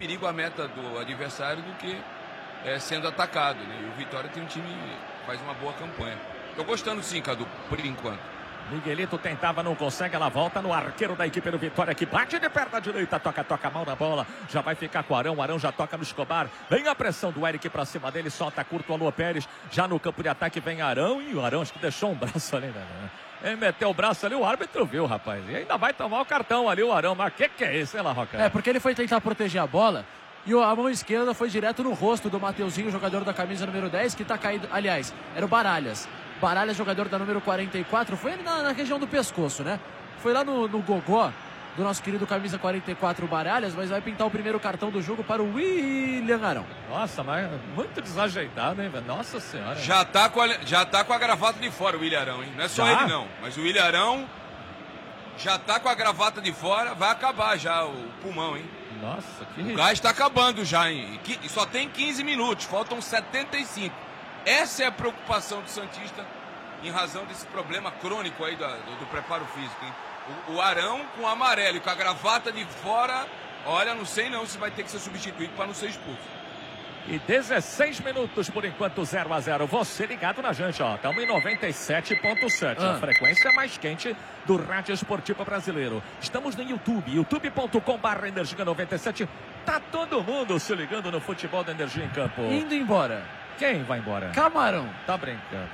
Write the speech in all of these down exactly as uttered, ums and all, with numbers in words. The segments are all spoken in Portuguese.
perigo a meta do adversário do que é, sendo atacado, né? E o Vitória tem um time que faz uma boa campanha. Tô gostando sim, Cadu, por enquanto. Miguelito tentava, não consegue, ela volta no arqueiro da equipe do Vitória, que bate de perna direita, toca, toca a mão na bola, já vai ficar com o Arão, o Arão já toca no Escobar, vem a pressão do Eric pra cima dele, solta curto o Alô Pérez, já no campo de ataque vem Arão, e o Arão acho que deixou um braço ali, né? Ele meteu o braço ali, o árbitro viu, rapaz, e ainda vai tomar o cartão ali, o Arão, mas que que é isso, hein, La Roca? É, porque ele foi tentar proteger a bola, e a mão esquerda foi direto no rosto do Mateuzinho, jogador da camisa número dez, que tá caído, aliás, era o Baralhas. Baralhas, jogador da número quarenta e quatro, foi ele na, na região do pescoço, né? Foi lá no, no gogó do nosso querido camisa quarenta e quatro Baralhas, mas vai pintar o primeiro cartão do jogo para o William Arão. Nossa, mas muito desajeitado, hein, velho? Nossa senhora. Já tá, com a, já tá com a gravata de fora o William Arão, hein? Não é só Já? ele não, mas o William Arão já tá com a gravata de fora, vai acabar já o pulmão, hein? Nossa, que O gás tá acabando já, hein? E só tem quinze minutos, faltam setenta e cinco. Essa é a preocupação do Santista em razão desse problema crônico aí do, do, do preparo físico, hein? O, o Arão com o amarelo e com a gravata de fora, olha, não sei não se vai ter que ser substituído para não ser expulso. E dezesseis minutos por enquanto, zero a zero. Você ligado na gente, ó. Estamos em noventa e sete ponto sete. Ah. A frequência mais quente do Rádio Esportivo Brasileiro. Estamos no YouTube, youtube ponto com barra energia noventa e sete. Tá todo mundo se ligando no futebol da Energia em Campo. Indo embora. Quem vai embora? Camarão. Tá brincando.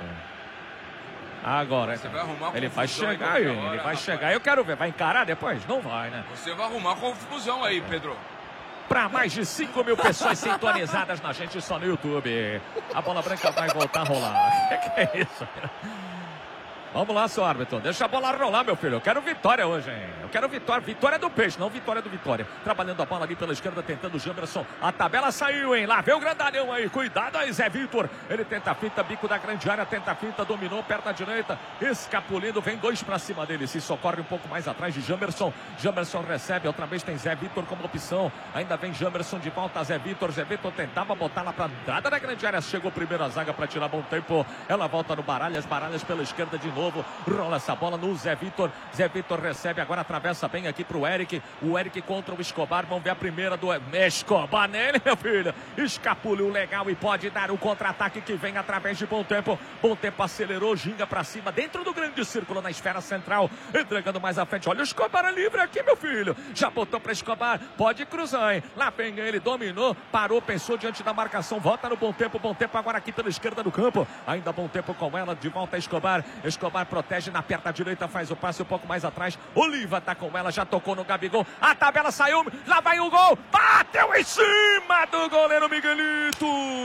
Agora, Você vai arrumar ele vai confusão chegar aí aí, qualquer hora, ele vai rapaz. chegar. Eu quero ver, vai encarar depois? Não vai, né? Você vai arrumar confusão aí, Pedro. Para mais de cinco mil pessoas sintonizadas na gente só no YouTube. A bola branca vai voltar a rolar. Que que é isso? Vamos lá, seu árbitro. Deixa a bola rolar, meu filho. Eu quero vitória hoje, hein? Eu quero vitória. Vitória do Peixe, não vitória do Vitória. Trabalhando a bola ali pela esquerda, tentando o Janderson. A tabela saiu, hein? Lá vem o grandalhão aí. Cuidado aí, Zé Vitor. Ele tenta a fita, bico da grande área. Tenta a fita, dominou, perna direita. Escapulindo, vem dois pra cima dele. Se socorre um pouco mais atrás de Janderson. Janderson recebe, outra vez tem Zé Vitor como opção. Ainda vem Janderson de volta, Zé Vitor. Zé Vitor tentava botar lá pra entrada da grande área. Chegou primeiro a zaga pra tirar bom tempo. Ela volta no Baralhas. Baralhas pela esquerda de novo. Novo, rola essa bola no Zé Vitor. Zé Vitor recebe, agora atravessa bem aqui pro Eric. O Eric contra o Escobar. Vamos ver a primeira do Escobar nele, meu filho. Escapuliu legal e pode dar o contra-ataque que vem através de bom tempo. Bom tempo, acelerou, ginga pra cima, dentro do grande círculo na esfera central. Entregando mais à frente. Olha o Escobar é livre aqui, meu filho. Já botou pra Escobar. Pode cruzar, hein? Lá vem ele, dominou, parou, pensou diante da marcação. Volta no bom tempo, bom tempo agora aqui pela esquerda do campo. Ainda bom tempo com ela, de volta a Escobar. Escobar protege na perna direita, faz o passe um pouco mais atrás. Oliva tá com ela, já tocou no Gabigol. A tabela saiu, lá vai o gol. Bateu em cima do goleiro Miguelito.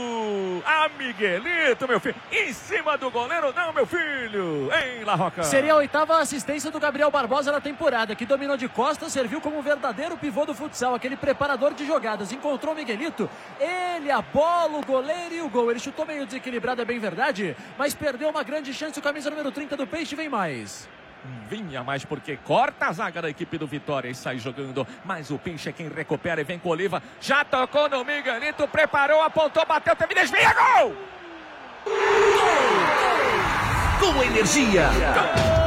Ah, Miguelito, meu filho. Em cima do goleiro, não, meu filho. Hein, La Roca? Seria a oitava assistência do Gabriel Barbosa na temporada, que dominou de costas, serviu como um verdadeiro pivô do futsal, aquele preparador de jogadas. Encontrou o Miguelito, ele, a bola, o goleiro e o gol. Ele chutou meio desequilibrado, é bem verdade, mas perdeu uma grande chance. O camisa número trinta do Peixe vem mais. Vinha mais porque corta a zaga da equipe do Vitória e sai jogando. Mas o Peixe é quem recupera e vem com o Oliva. Já tocou no Miguelito, preparou, apontou, bateu, teve desvio, gol! Com energia.